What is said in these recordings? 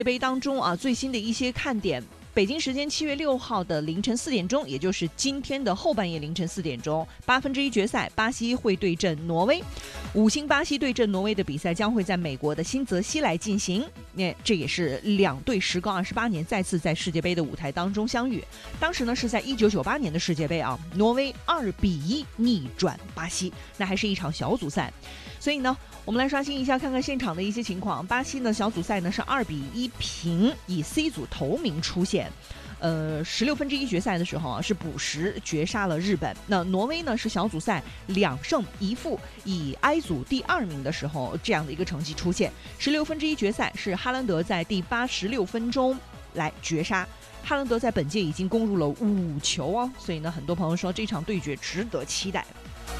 杯当中啊，最新的一些看点。北京时间7月6号的凌晨4点钟，也就是今天的后半夜凌晨4点钟，1/8决赛，巴西会对阵挪威。5星巴西对阵挪威的比赛将会在美国的新泽西来进行。这也是两队时隔28年再次在世界杯的舞台当中相遇。当时呢是在1998年的世界杯啊，挪威2-1逆转巴西，那还是一场小组赛。所以呢，我们来刷新一下，看看现场的一些情况。巴西呢小组赛呢是2-1平，以 C 组头名出现。16分之一决赛的时候啊，是补时绝杀了日本。那挪威呢是小组赛2胜1负，以 I 组第2名的时候这样的一个成绩出现。16分之一决赛是哈兰德在第86分钟来绝杀。哈兰德在本届已经攻入了5球啊，所以呢，很多朋友说这场对决值得期待。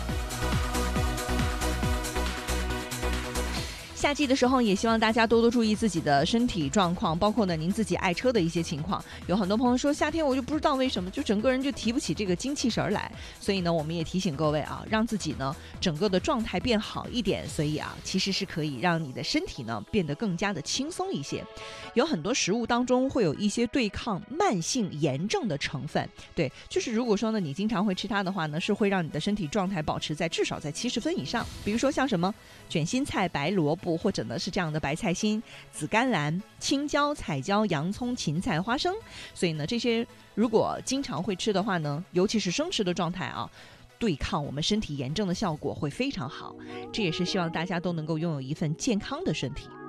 夏季的时候，也希望大家多多注意自己的身体状况，包括呢您自己爱车的一些情况。有很多朋友说夏天我就不知道为什么就整个人就提不起这个精气神来，所以呢我们也提醒各位啊，让自己呢整个的状态变好一点。所以啊，其实是可以让你的身体呢变得更加的轻松一些。有很多食物当中会有一些对抗慢性炎症的成分，对，就是如果说呢你经常会吃它的话呢，是会让你的身体状态保持在至少在70分以上。比如说像什么卷心菜、白萝卜，或者呢是这样的白菜心、紫甘蓝、青椒、彩椒、洋葱、芹菜、花生。所以呢这些如果经常会吃的话呢，尤其是生吃的状态啊，对抗我们身体炎症的效果会非常好。这也是希望大家都能够拥有一份健康的身体。